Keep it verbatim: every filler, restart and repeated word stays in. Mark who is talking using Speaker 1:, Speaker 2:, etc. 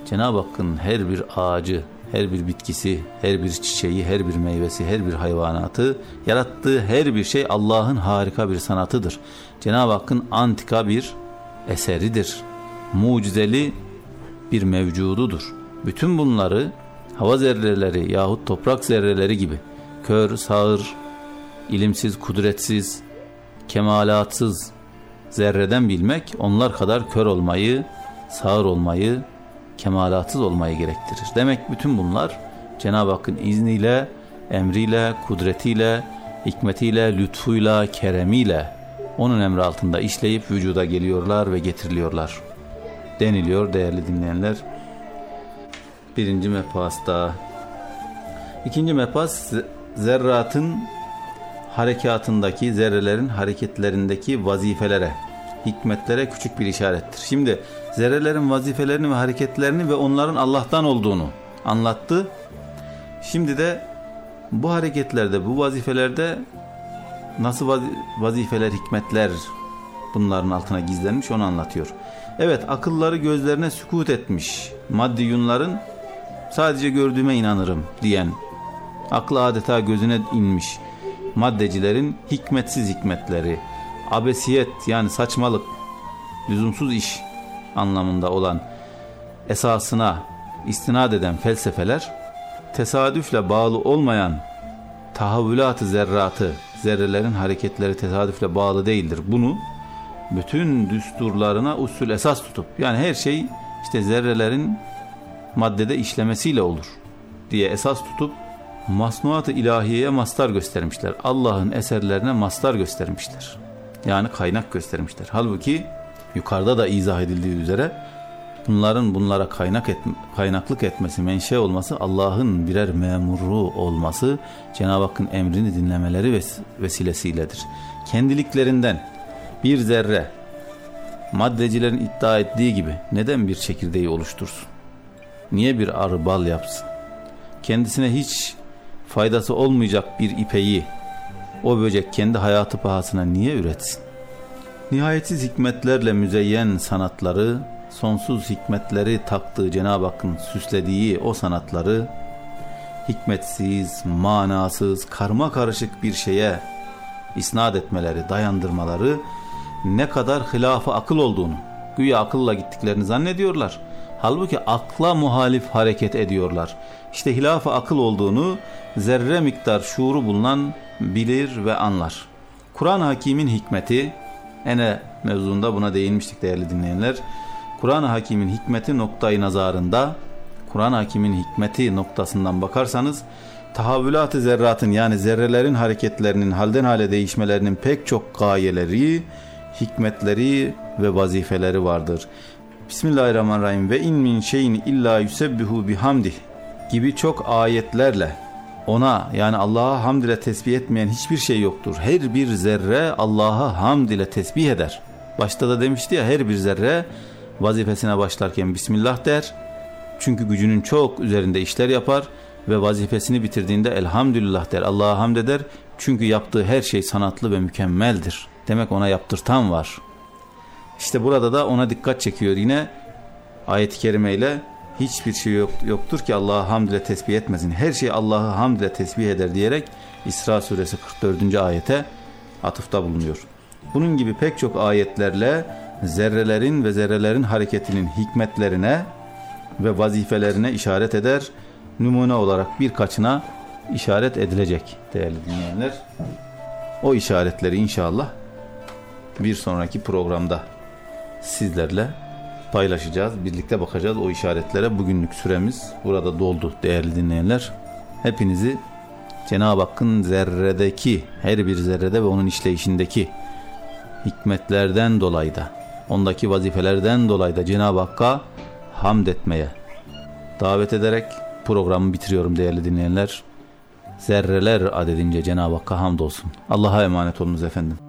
Speaker 1: Cenab-ı Hakk'ın her bir ağacı, her bir bitkisi, her bir çiçeği, her bir meyvesi, her bir hayvanatı, yarattığı her bir şey Allah'ın harika bir sanatıdır. Cenab-ı Hakk'ın antika bir eseridir. Mucizeli bir mevcududur. Bütün bunları hava zerreleri yahut toprak zerreleri gibi kör, sağır, ilimsiz, kudretsiz, kemalatsız zerreden bilmek onlar kadar kör olmayı, sağır olmayı, kemalatsız olmayı gerektirir. Demek bütün bunlar Cenab-ı Hakk'ın izniyle, emriyle, kudretiyle, hikmetiyle, lütfuyla, keremiyle onun emri altında işleyip vücuda geliyorlar ve getiriliyorlar deniliyor değerli dinleyenler. Birinci mebhasta. İkinci mebhas zerratın harekatındaki, zerrelerin hareketlerindeki vazifelere, hikmetlere küçük bir işarettir. Şimdi zerrelerin vazifelerini ve hareketlerini ve onların Allah'tan olduğunu anlattı. Şimdi de bu hareketlerde, bu vazifelerde nasıl vazifeler, hikmetler bunların altına gizlenmiş onu anlatıyor. Evet, akılları gözlerine sükut etmiş maddiyunların sadece gördüğüme inanırım diyen, aklı adeta gözüne inmiş maddecilerin hikmetsiz hikmetleri, abesiyet yani saçmalık, lüzumsuz iş anlamında olan esasına istinad eden felsefeler, tesadüfle bağlı olmayan tahavvülat-ı zerratı, zerrelerin hareketleri tesadüfle bağlı değildir. Bunu bütün düsturlarına usul esas tutup, yani her şey işte zerrelerin maddede işlemesiyle olur diye esas tutup masnuat-ı ilahiyeye mastar göstermişler. Allah'ın eserlerine mastar göstermişler. Yani kaynak göstermişler. Halbuki yukarıda da izah edildiği üzere bunların bunlara kaynak et, kaynaklık etmesi, menşe olması, Allah'ın birer memuru olması, Cenab-ı Hakk'ın emrini dinlemeleri ves vesilesiyledir. Kendiliklerinden bir zerre maddecilerin iddia ettiği gibi neden bir çekirdeği oluştursun? Niye bir arı bal yapsın? Kendisine hiç faydası olmayacak bir ipeği o böcek kendi hayatı pahasına niye üretsin? Nihayetsiz hikmetlerle müzeyyen sanatları, sonsuz hikmetleri taktığı Cenab-ı Hakk'ın süslediği o sanatları hikmetsiz, manasız, karma karışık bir şeye isnat etmeleri, dayandırmaları ne kadar hilaf-ı akıl olduğunu, güya akılla gittiklerini zannediyorlar. Halbuki akla muhalif hareket ediyorlar. İşte hilaf-ı akıl olduğunu zerre miktar şuuru bulunan bilir ve anlar. Kur'an-ı Hakîm'in hikmeti, ene mevzunda buna değinmiştik değerli dinleyenler. Kur'an-ı Hakîm'in hikmeti noktayı nazarında, Kur'an-ı Hakîm'in hikmeti noktasından bakarsanız, tahavvülat-ı zerratın yani zerrelerin hareketlerinin halden hale değişmelerinin pek çok gayeleri, hikmetleri ve vazifeleri vardır. Bismillahirrahmanirrahim. Ve in min şeyin illa yusebbihu bihamdih gibi çok ayetlerle ona, yani Allah'a hamd ile tesbih etmeyen hiçbir şey yoktur. Her bir zerre Allah'a hamd ile tesbih eder. Başta da demişti ya, her bir zerre vazifesine başlarken Bismillah der. Çünkü gücünün çok üzerinde işler yapar ve vazifesini bitirdiğinde elhamdülillah der. Allah'a hamd eder. Çünkü yaptığı her şey sanatlı ve mükemmeldir. Demek ona yaptırtan var. İşte burada da ona dikkat çekiyor yine ayet-i kerimeyle. Hiçbir şey yok, yoktur ki Allah'a hamd ile tesbih etmesin. Her şey Allah'ı hamd ile tesbih eder diyerek İsra suresi kırk dördüncü ayete atıfta bulunuyor. Bunun gibi pek çok ayetlerle zerrelerin ve zerrelerin hareketinin hikmetlerine ve vazifelerine işaret eder. Numune olarak birkaçına işaret edilecek değerli dinleyenler. O işaretleri inşallah bir sonraki programda sizlerle paylaşacağız. Birlikte bakacağız o işaretlere. Bugünlük süremiz burada doldu değerli dinleyenler. Hepinizi Cenab-ı Hakk'ın zerredeki, her bir zerrede ve onun işleyişindeki hikmetlerden dolayı da, ondaki vazifelerden dolayı da Cenab-ı Hakk'a hamd etmeye davet ederek programı bitiriyorum değerli dinleyenler. Zerreler adedince Cenab-ı Hakk'a hamdolsun. Allah'a emanet olunuz efendim.